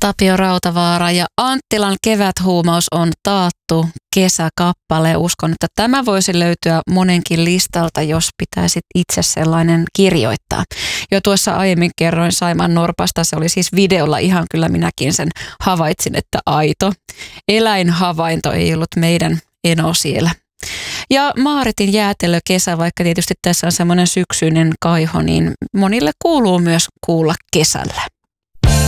Tapio Rautavaara ja Anttilan keväthuumaus on taattu kesäkappale. Uskon, että tämä voisi löytyä monenkin listalta, jos pitäisit itse sellainen kirjoittaa. Jo tuossa aiemmin kerroin Saimaan norpasta, se oli siis videolla, ihan kyllä minäkin sen havaitsin, että aito eläinhavainto ei ollut meidän eno siellä. Ja Maaritin jäätelökesä, vaikka tietysti tässä on semmoinen syksyinen kaiho, niin monille kuuluu myös kuulla kesällä.